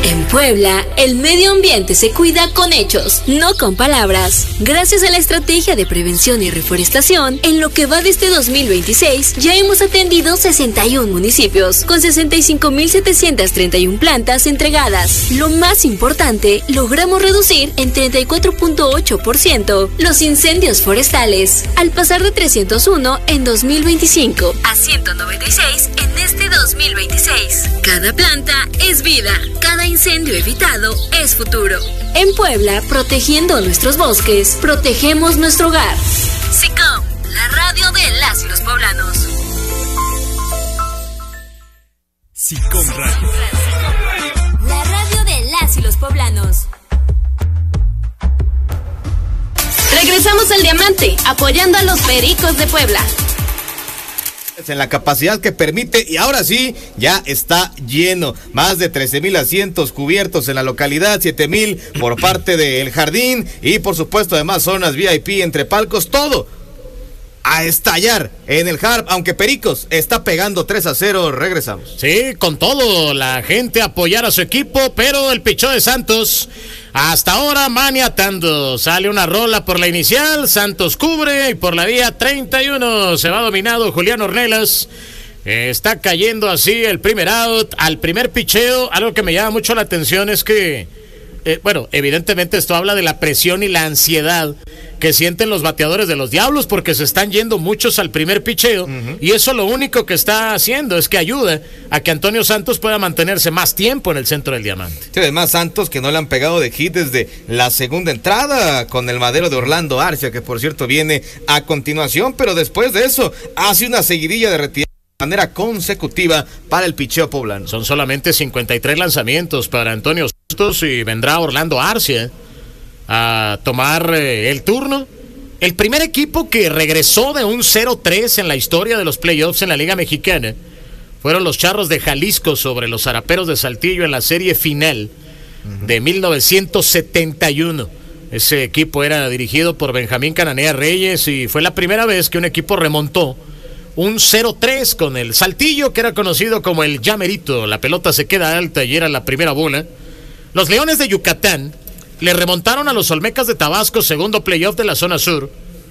En Puebla, el medio ambiente se cuida con hechos, no con palabras. Gracias a la estrategia de prevención y reforestación, en lo que va de este 2026, ya hemos atendido 61 municipios, con 65.731 plantas entregadas. Lo más importante, logramos reducir en 34.8% los incendios forestales, al pasar de 301 en 2025 a 196 en este 2026. Cada planta es vida, cada incendio evitado es futuro. En Puebla, protegiendo nuestros bosques, protegemos nuestro hogar. SICOM, la radio de las y los poblanos. SICOM Radio. La radio de las y los poblanos. Regresamos al Diamante, apoyando a los Pericos de Puebla. En la capacidad que permite, y ahora sí, ya está lleno. Más de 13,000 asientos cubiertos en la localidad, 7,000 por parte del Jardín y por supuesto además zonas VIP entre palcos, todo a estallar en el Harp, aunque Pericos está pegando 3-0. Regresamos. Sí, con todo, la gente apoyar a su equipo, pero el pichón de Santos hasta ahora maniatando. Sale una rola por la inicial, Santos cubre y por la vía 31 se va dominado Julián Ornelas. Está cayendo así el primer out al primer picheo. Algo que me llama mucho la atención es que evidentemente esto habla de la presión y la ansiedad que sienten los bateadores de los Diablos, porque se están yendo muchos al primer picheo, y eso lo único que está haciendo es que ayuda a que Antonio Santos pueda mantenerse más tiempo en el centro del diamante. Sí, además Santos, que no le han pegado de hit desde la segunda entrada con el madero de Orlando Arcia, que por cierto viene a continuación, pero después de eso hace una seguidilla de retirada de manera consecutiva para el picheo poblano. Son solamente 53 lanzamientos para Antonio Santos y vendrá Orlando Arcia a tomar el turno. El primer equipo que regresó de un 0-3 en la historia de los playoffs en la Liga Mexicana fueron los Charros de Jalisco sobre los Zaraperos de Saltillo en la serie final de 1971. Ese equipo era dirigido por Benjamín Cananea Reyes y fue la primera vez que un equipo remontó un 0-3 con el Saltillo, que era conocido como el Llamerito. La pelota se queda alta y era la primera bola. Los Leones de Yucatán le remontaron a los Olmecas de Tabasco, segundo playoff de la zona sur,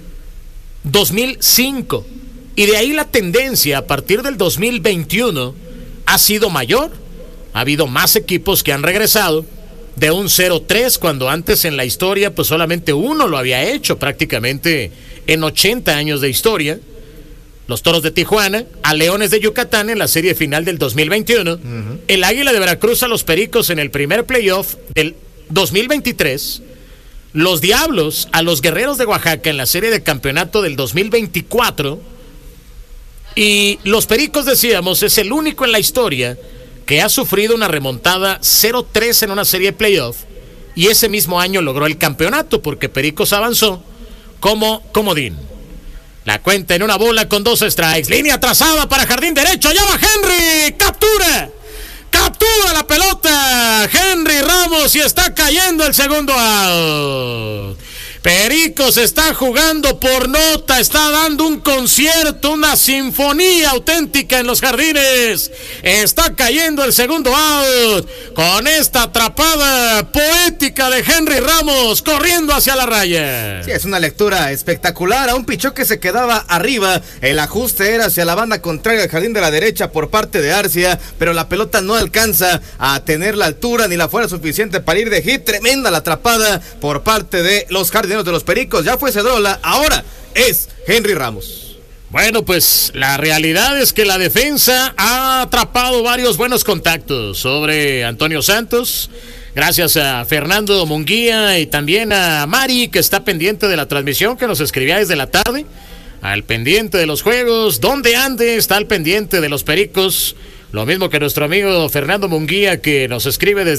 2005. Y de ahí la tendencia a partir del 2021 ha sido mayor. Ha habido más equipos que han regresado de un 0-3, cuando antes en la historia pues solamente uno lo había hecho prácticamente en 80 años de historia. Los Toros de Tijuana a Leones de Yucatán en la serie final del 2021. El Águila de Veracruz a los Pericos en el primer playoff del 2023, los Diablos a los Guerreros de Oaxaca en la serie de campeonato del 2024, y los Pericos, decíamos, es el único en la historia que ha sufrido una remontada 0-3 en una serie de playoff, y ese mismo año logró el campeonato porque Pericos avanzó como comodín. La cuenta en una bola con 2 strikes, línea trazada para jardín derecho, allá va Henry, captura la pelota Henry Ramos y está cayendo el segundo out. Pericos está jugando por nota, está dando un concierto, una sinfonía auténtica en los jardines. Está cayendo el segundo out con esta atrapada poética de Henry Ramos corriendo hacia la raya. Sí, es una lectura espectacular. A un pichó que se quedaba arriba, el ajuste era hacia la banda contraria al jardín de la derecha por parte de Arcia, pero la pelota no alcanza a tener la altura ni la fuerza suficiente para ir de hit. Tremenda la atrapada por parte de los jardineros de los Pericos. Ya fue Cedrola, ahora es Henry Ramos. Bueno, pues la realidad es que la defensa ha atrapado varios buenos contactos sobre Antonio Santos, gracias a Fernando Munguía y también a Mari, que está pendiente de la transmisión, que nos escribía desde la tarde, al pendiente de los juegos, donde ande, está al pendiente de los Pericos, lo mismo que nuestro amigo Fernando Munguía, que nos escribe desde